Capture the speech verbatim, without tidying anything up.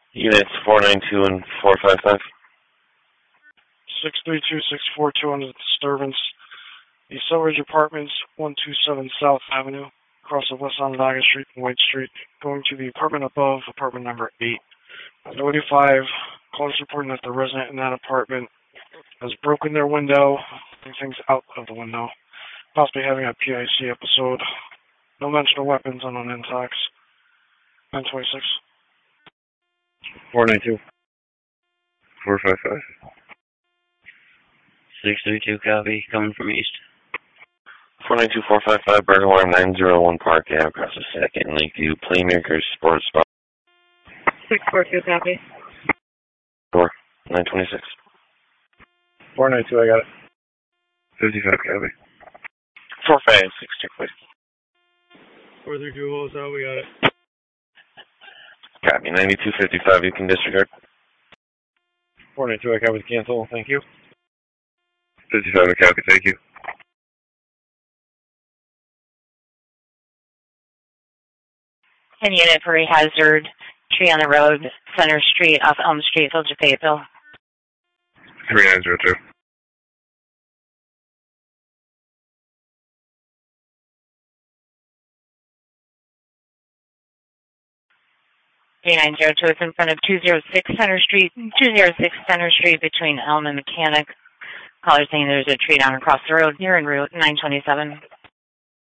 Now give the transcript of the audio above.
Units four nine two and four five five. six three two, six four two under disturbance. The Selridge Apartments, one two seven South Avenue, across of West Onondaga Street and White Street, going to the apartment above, apartment number eight. notifive, callers reporting that the resident in that apartment has broken their window, and things out of the window, possibly having a P I C episode. No mention of weapons on an intox. nine twenty-six. four nine two. four five five. six three two, copy, coming from east. four nine two, four five five, burglar alarm nine zero one Park Ave, across the second, Lakeview, Playmakers, Sports Bar. six four two, copy. four, nine twenty-six. four nine two, I got it. fifty-five, copy. four five six two, please. four three two, hold us out, we got it. Copy, ninety-two fifty-five, you can disregard. four nine two, I got with cancel, thank you. fifty-five, copy, thank you. ten unit for a hazard, tree on the road, Center Street, off Elm Street, Village of Fayetteville. three nine zero two. three nine zero two is in front of two oh six Center Street, two oh six Center Street between Elm and Mechanic. Caller saying there's a tree down across the road near en route nine twenty-seven.